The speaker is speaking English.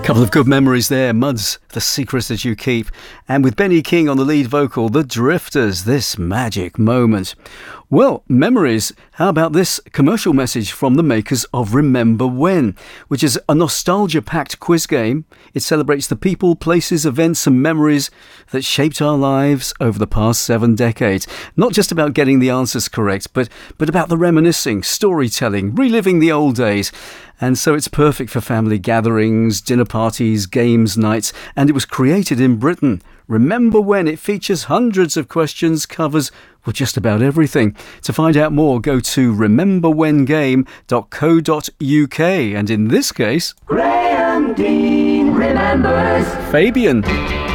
Couple of good memories there. Mud's The Secrets That You Keep. And with Benny King on the lead vocal, The Drifters, This Magic Moment. Well, memories. How about this commercial message from the makers of Remember When, which is a nostalgia-packed quiz game. It celebrates the people, places, events and memories that shaped our lives over the past 7 decades. Not just about getting the answers correct, but about the reminiscing, storytelling, reliving the old days. And so it's perfect for family gatherings, dinner parties, games nights, and it was created in Britain. Remember When. It features hundreds of questions, covers just about everything. To find out more, go to rememberwhengame.co.uk. And in this case, Graham Dean remembers Fabian.